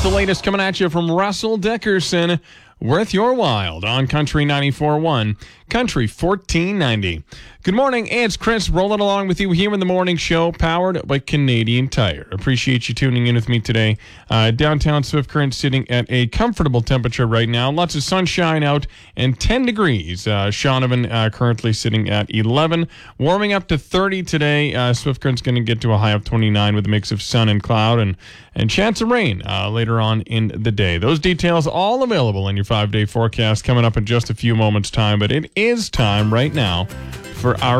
The latest coming at you from Russell Dickerson. Worth your while on Country 94.1, Country 1490. Good morning, it's Chris rolling along with you here in the morning show, powered by Canadian Tire. Appreciate you tuning in with me today. Downtown Swift Current sitting at a comfortable temperature right now. Lots of sunshine out and 10 degrees. Shaunavon currently sitting at 11. Warming up to 30 today. Swift Current's going to get to a high of 29 with a mix of sun and cloud and chance of rain later on in the day. Those details all available in your 5-day forecast coming up in just a few moments' time. But it is time right now for our